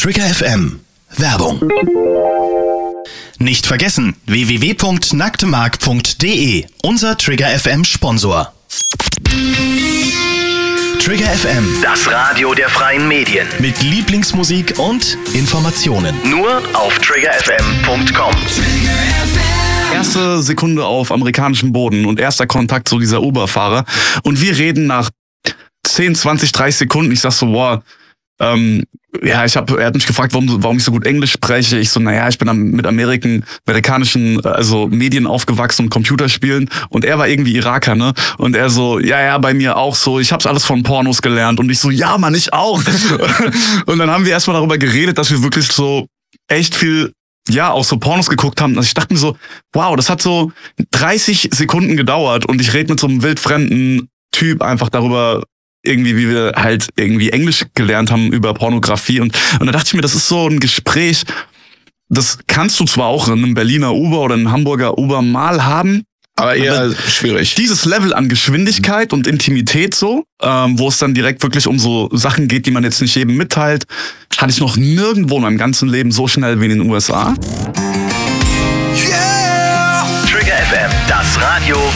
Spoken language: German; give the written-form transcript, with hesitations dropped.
Trigger FM Werbung. Nicht vergessen, www.nacktemark.de, unser Trigger FM Sponsor. Trigger FM, Das Radio der freien Medien. mit Lieblingsmusik und Informationen. Nur auf triggerfm.com. Erste Sekunde auf amerikanischem Boden und erster Kontakt zu dieser Uber-Fahrer. Und wir reden nach 10, 20, 30 Sekunden. Ich sag so, boah, er hat mich gefragt, warum ich so gut Englisch spreche. Ich so, ich bin mit amerikanischen Medien aufgewachsen und Computerspielen. Und er war irgendwie Iraker, ne? Und er so, bei mir auch so. Ich hab's alles von Pornos gelernt. Und ich so, ja, Mann, ich auch. Und dann haben wir erstmal darüber geredet, dass wir wirklich so echt viel, auch so Pornos geguckt haben. Also ich dachte mir so, wow, das hat so 30 Sekunden gedauert. Und ich rede mit so einem wildfremden Typ einfach darüber, irgendwie, wie wir halt irgendwie Englisch gelernt haben über Pornografie. Und da dachte ich mir, das ist so ein Gespräch, das kannst du zwar auch in einem Berliner Uber oder einem Hamburger Uber mal haben, Aber eher schwierig. dieses Level an Geschwindigkeit und Intimität so, wo es dann direkt wirklich um so Sachen geht, die man jetzt nicht jedem mitteilt, hatte ich noch nirgendwo in meinem ganzen Leben so schnell wie in den USA. Trigger FM, das Radio